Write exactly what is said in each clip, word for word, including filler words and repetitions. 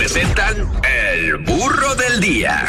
presentan El Burro del Día.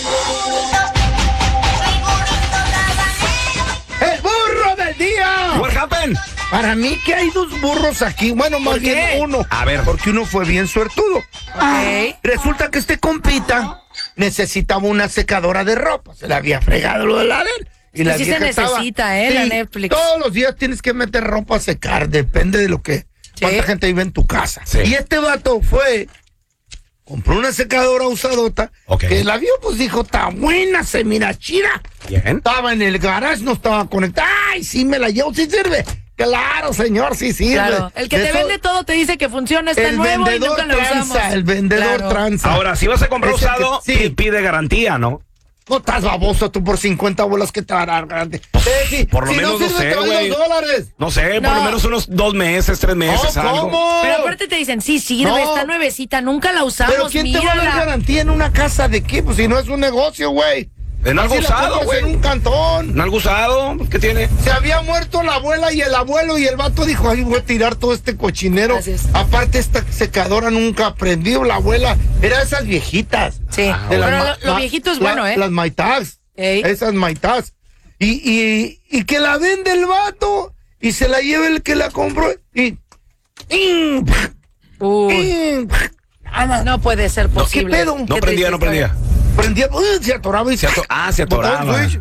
¡El burro del día! What happened? Para mí que hay dos burros aquí. Bueno, más bien uno. A ver. Porque uno fue bien suertudo. Ok. Resulta que este compita necesitaba una secadora de ropa. Se le había fregado lo de la de él. Y la Sí se vieja necesita, estaba- ¿eh? La Sí, Netflix. Todos los días tienes que meter ropa a secar. Depende de lo que... Sí. Cuánta gente vive en tu casa. Sí. Y este vato fue... Compró una secadora usadota. Ok. Que la vio, pues dijo, está buena, se mira chida. Bien. Estaba en el garage, no estaba conectada. ¡Ay, sí me la llevo! ¡Sí sirve! Claro, señor, sí sirve. Claro. El que te Eso- vende todo te dice que funciona, está el nuevo y vendedor nunca lo usamos. tranza, el vendedor Claro. tranza. Ahora, si vas a comprar Ese usado, que- sí. pi- pide garantía, ¿no? No estás baboso tú por cincuenta bolas que te van a dar grande. Eh, sí, por lo si menos no no sirve, sé, te vale güey. dos dólares. No sé, por No. lo menos unos dos meses, tres meses, No, algo. ¿cómo? Pero aparte te dicen, sí, sirve, No. está nuevecita, nunca la usamos, Pero ¿quién te va a dar mírala. garantía en una casa de qué? Pues si no es un negocio, güey. En algo Así la usado, compras güey. en un cantón. ¿En algo usado? ¿Qué tiene? Se había muerto la abuela y el abuelo y el vato dijo, ay, voy a tirar todo este cochinero. Así es. Aparte, esta secadora nunca aprendió. La abuela era de esas viejitas. Sí, De pero las lo, ma- lo la- viejito es la- bueno, ¿eh? Las maitas. Ey. Esas maitas. Y, y, y que la vende el vato y se la lleva el que la compró y... y- Uy, y- nada. no puede ser ¿Qué posible. pedo? No Qué prendía, triste no prendía. Prendía, uh, se atoraba y Se ato- ah, se botaba el atoraba. switch.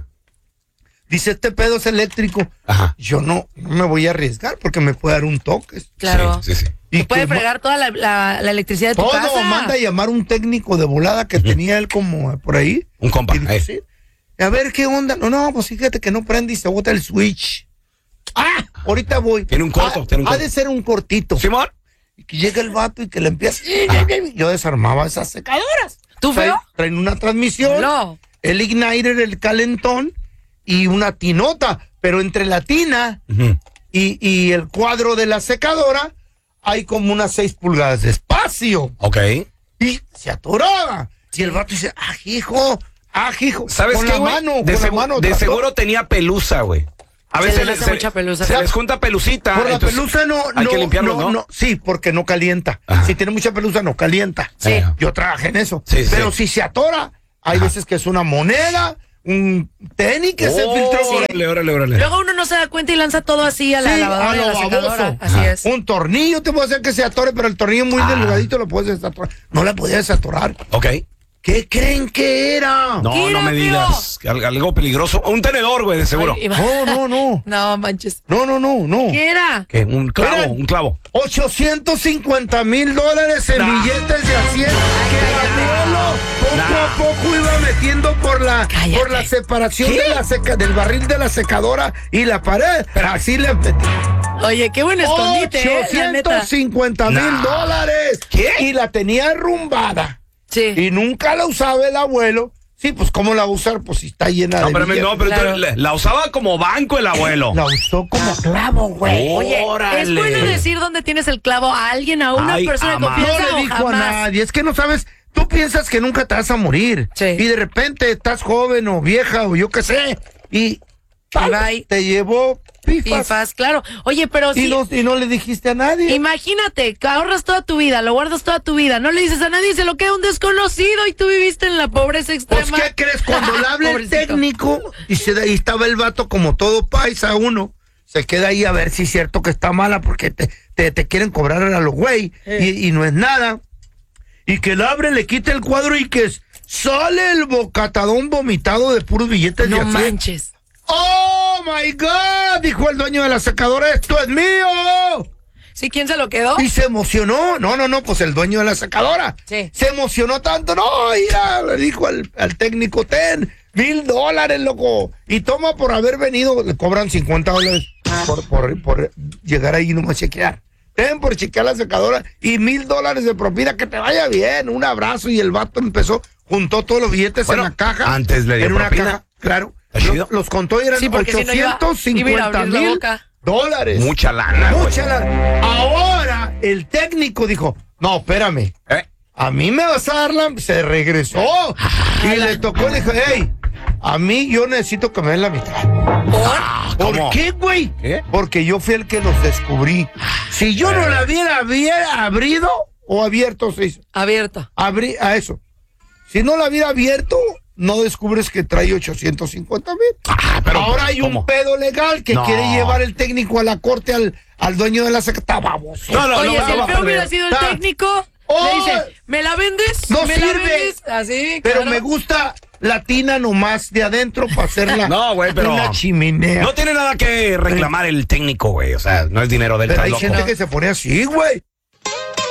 Dice, este pedo es eléctrico. Ajá. Yo no, no me voy a arriesgar porque me puede dar un toque. Claro. Sí, sí, sí. Y Te puede que ma- fregar toda la, la- la electricidad de tu todo, casa. manda a llamar un técnico de volada que tenía él como por ahí. Un compa, Y dijo, ahí. sí. A ver, ¿qué onda? No, no, pues fíjate que no prende y se bota el switch. ¡Ah! Ahorita voy. Tiene un corto, Ah, tiene un Ha corto. de ser un cortito. ¿Simón? Y que llega el vato y que le empieza... Yo desarmaba esas secadoras. ¿Tú, feo? Traen, traen una transmisión, No. el igniter, el calentón y una tinota. Pero entre la tina Ujú. y, y el cuadro de la secadora hay como unas seis pulgadas de espacio. Ok. Y se atoraba. Y el vato dice, ah, hijo, ah, hijo. ¿Sabes con qué, la güey? mano, de con la segu- mano. de trató. seguro tenía pelusa, güey. A Se veces les hace mucha pelusa. Se les junta pelucita. Por la entonces pelusa no, hay no, que limpiarlo, no, ¿no? Sí, porque no calienta. Ajá. Si tiene mucha pelusa, no calienta. Sí. Ajá. Yo trabajé en eso. Sí, sí. Pero si se atora, hay Ajá. veces que es una moneda, un tenis que se filtró. por ahí. Órale, órale, órale. Luego uno no se da cuenta y lanza todo así a la Sí, lavadora a y a lo la secadora. baboso. Así Ajá. es. Un tornillo te puede hacer que se atore, pero el tornillo muy Ah. delgadito lo puedes desatorar. No la podías desatorar. Ok. ¿Qué creen que era? No, ¿Qué no era, me tío? digas. Al- Algo peligroso. Un tenedor, güey, de seguro. Ay, iba- No, no, no. No, manches. No, no, no, no. ¿Qué era? ¿Qué? Un clavo, Eran- un clavo. ochocientos cincuenta mil dólares en Nah. billetes de a cien que el abuelo poco Nah. a poco iba metiendo por la Cállate. por la separación ¿Qué? de la seca, del barril de la secadora y la pared. Así le metí. Oye, qué buen escondite, eh, la neta. ochocientos cincuenta mil Nah. dólares. ¿Qué? Y la tenía arrumbada. Sí. Y nunca la usaba el abuelo. Sí, pues ¿cómo la va a usar? Pues si está llena No, de pero, billetes. no, pero Claro. entonces, la usaba como banco el abuelo. La usó como clavo, güey. Oye, Órale. ¿es bueno decir dónde tienes el clavo a alguien, a una Ay, persona de ama. confianza No o le dijo a jamás? nadie, es que no sabes, tú piensas que nunca te vas a morir. Sí. Y de repente estás joven o vieja o yo qué sé. Y ¡pam! bye. te llevó pifas. Pifas, claro. Oye, pero Y, sí. no, y no le dijiste a nadie. Imagínate, que ahorras toda tu vida, lo guardas toda tu vida, no le dices a nadie, se lo queda un desconocido y tú viviste en la pobreza Pues, extrema. ¿qué crees? Cuando le habla el Pobrecito. técnico y, se, da- y estaba el vato como todo paisa uno, se queda ahí a ver si es cierto que está mala porque te, te, te quieren cobrar a los güey y, y no es nada. Y que le abre, le quita el cuadro y que s- sale el bocatadón vomitado de puros billetes No de a cien. manches. ¡Oh, my God! Dijo el dueño de la secadora, ¡esto es mío! ¿Sí? ¿Quién se lo quedó? Y se emocionó. No, no, no, pues el dueño de la secadora. Sí. Se emocionó tanto. No, mira, le dijo al, al técnico, ten, mil dólares, loco. Y toma por haber venido, le cobran cincuenta dólares por, por, por llegar ahí y nomás chequear. Ten por chequear la secadora y mil dólares de propina, que te vaya bien. Un abrazo. Y el vato empezó, juntó todos los billetes Bueno, en la caja. antes le dio En una propina. caja, claro. ¿Está chido? Los, los contó y eran Sí, porque si no iba- ochocientos iba a ir a cincuenta abrir la mil boca. dólares. Mucha lana, güey. Mucha lana. Ahora el técnico dijo, no, espérame. ¿Eh? A mí me vas a dar la... Se regresó. Y le tocó, le dijo, hey, a mí yo necesito que me den la mitad. ¿Por? ¿Por ¿Cómo? qué, güey? ¿Qué? Porque yo fui el que los descubrí. Si yo no la hubiera, hubiera abrido, o abierto se dice. Abierta. Abrí a eso. Si no la hubiera abierto, no descubres que trae ochocientos cincuenta mil. Ah, pero, Ahora hay ¿cómo? un pedo legal que No. quiere llevar el técnico a la corte al, al dueño de la secretaria. Vamos. No, no, Oye, no, si no el va a feo hubiera perder. sido el Ah. técnico, Oh. le dice, ¿me la vendes? No ¿Me la sirve. vendes? Así, Pero claro. me gusta la tina nomás de adentro para hacerla No, güey, pero- una chimenea. No tiene nada que reclamar el técnico, güey. O sea, no es dinero del Pero hay loco. gente que se pone así, güey.